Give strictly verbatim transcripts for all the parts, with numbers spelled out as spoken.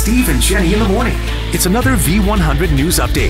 Steve and Jenny in the morning. It's another V one hundred News Update.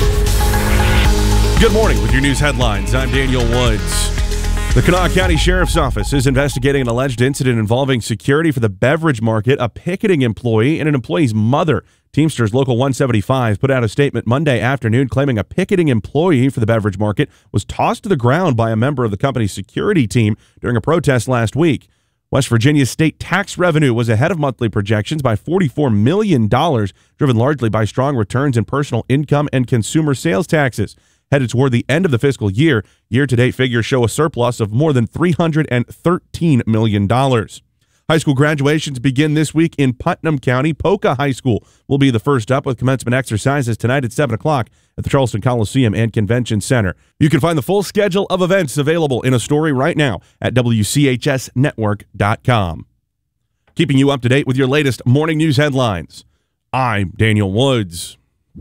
Good morning with your news headlines. I'm Daniel Woods. The Kanawha County Sheriff's Office is investigating an alleged incident involving security for the beverage market, a picketing employee, and an employee's mother. Teamsters Local one seventy-five put out a statement Monday afternoon claiming a picketing employee for the beverage market was tossed to the ground by a member of the company's security team during a protest last week. West Virginia's state tax revenue was ahead of monthly projections by forty-four million dollars, driven largely by strong returns in personal income and consumer sales taxes. Headed toward the end of the fiscal year, year-to-date figures show a surplus of more than three hundred thirteen million dollars. High school graduations begin this week in Putnam County. Polka High School will be the first up with commencement exercises tonight at seven o'clock at the Charleston Coliseum and Convention Center. You can find the full schedule of events available in a story right now at W C H S network dot com. Keeping you up to date with your latest morning news headlines, I'm Daniel Woods.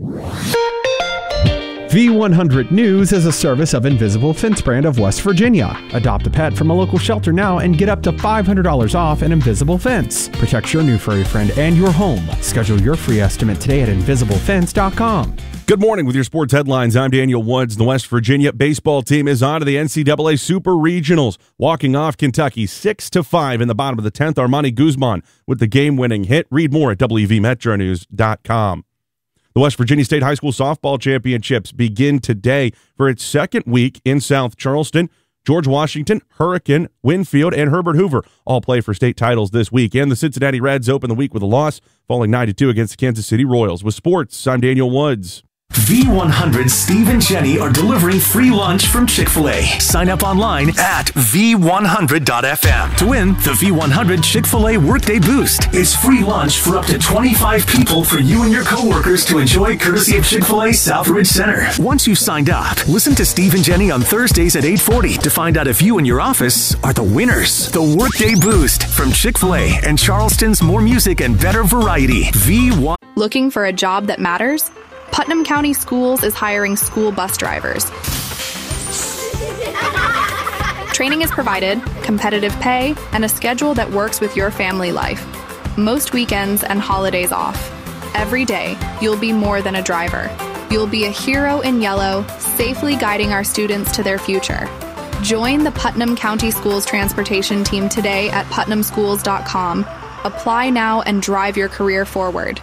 V one hundred News is a service of Invisible Fence Brand of West Virginia. Adopt a pet from a local shelter now and get up to five hundred dollars off an Invisible Fence. Protect your new furry friend and your home. Schedule your free estimate today at invisible fence dot com. Good morning with your sports headlines. I'm Daniel Woods. The West Virginia baseball team is on to the N C double A Super Regionals, walking off Kentucky six to five in the bottom of the tenth. Armani Guzman with the game-winning hit. Read more at W V metro news dot com. The West Virginia State High School Softball Championships begin today for its second week in South Charleston. George Washington, Hurricane, Winfield, and Herbert Hoover all play for state titles this week. And the Cincinnati Reds open the week with a loss, falling nine to two against the Kansas City Royals. With sports, I'm Daniel Woods. V one hundred Steve and Jenny are delivering free lunch from Chick-fil-A. Sign up online at V one hundred dot F M to win the V one hundred Chick-fil-A Workday Boost. It's free lunch for up to twenty-five people for you and your coworkers to enjoy, courtesy of Chick-fil-A Southridge Center. Once you've signed up, listen to Steve and Jenny on Thursdays at eight forty to find out if you and your office are the winners. The Workday Boost from Chick-fil-A and Charleston's more music and better variety. V one. Looking for a job that matters? Putnam County Schools is hiring school bus drivers. Training is provided, competitive pay, and a schedule that works with your family life. Most weekends and holidays off. Every day, you'll be more than a driver. You'll be a hero in yellow, safely guiding our students to their future. Join the Putnam County Schools transportation team today at putnam schools dot com. Apply now and drive your career forward.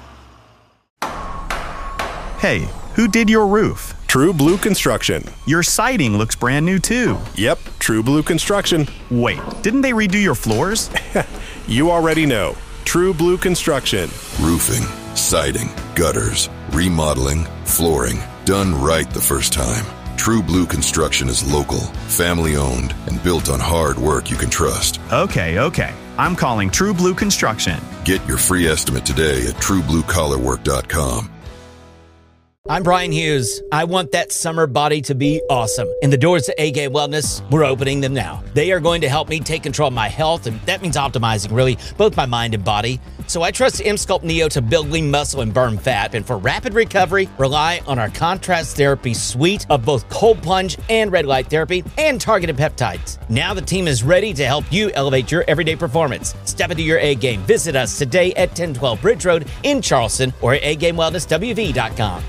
Hey, who did your roof? True Blue Construction. Your siding looks brand new too. Yep, True Blue Construction. Wait, didn't they redo your floors? You already know. True Blue Construction. Roofing, siding, gutters, remodeling, flooring. Done right the first time. True Blue Construction is local, family-owned, and built on hard work you can trust. Okay, okay. I'm calling True Blue Construction. Get your free estimate today at true blue collar work dot com. I'm Brian Hughes. I want that summer body to be awesome. And the doors to A-Game Wellness, we're opening them now. They are going to help me take control of my health, and that means optimizing, really, both my mind and body. So I trust M-Sculpt Neo to build lean muscle and burn fat. And for rapid recovery, rely on our contrast therapy suite of both cold plunge and red light therapy and targeted peptides. Now the team is ready to help you elevate your everyday performance. Step into your A-game. Visit us today at ten twelve Bridge Road in Charleston or at a game wellness w v dot com.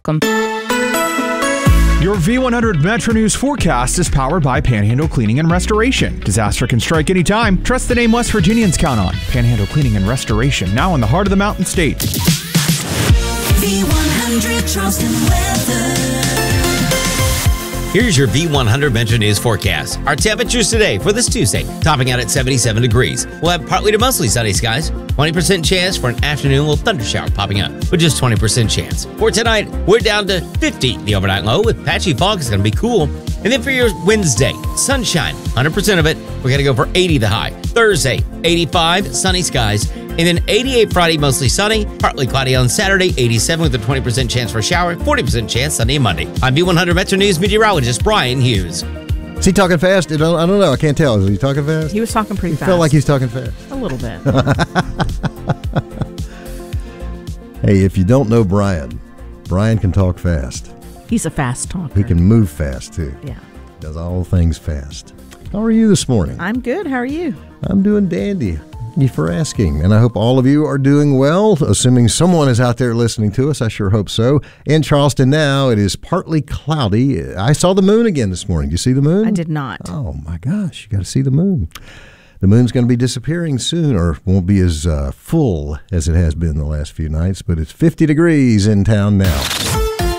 Your V one hundred Metro News forecast is powered by Panhandle Cleaning and Restoration. Disaster can strike anytime. Trust the name West Virginians count on. Panhandle Cleaning and Restoration, now in the heart of the Mountain State. V one hundred Charleston weather. Here's your V one hundred Metro News forecast. Our temperatures today for this Tuesday, topping out at seventy-seven degrees. We'll have partly to mostly sunny skies. twenty percent chance for an afternoon little thunder shower popping up, with just twenty percent chance. For tonight, we're down to fifty, the overnight low, with patchy fog. It's going to be cool. And then for your Wednesday, sunshine, one hundred percent of it. We're going to go for eighty the high. Thursday, eighty-five, sunny skies. And then eighty-eight Friday, mostly sunny. Partly cloudy on Saturday, eighty-seven with a twenty percent chance for a shower, forty percent chance Sunday and Monday. I'm V one hundred Metro News meteorologist Brian Hughes. Is he talking fast? I don't, I don't know. I can't tell. Is he talking fast? He was talking pretty he fast. Felt like he was talking fast. A little bit. Hey, if you don't know Brian, Brian can talk fast. He's a fast talker. He can move fast, too. Yeah. Does all things fast. How are you this morning? I'm good. How are you? I'm doing dandy. you for asking. And I hope all of you are doing well, assuming someone is out there listening to us. I sure hope so. In Charleston now, it is partly cloudy. I saw the moon again this morning. Did you see the moon? I did not. Oh, my gosh. You got to see the moon. The moon's going to be disappearing soon, or won't be as uh, full as it has been the last few nights, but it's fifty degrees in town now.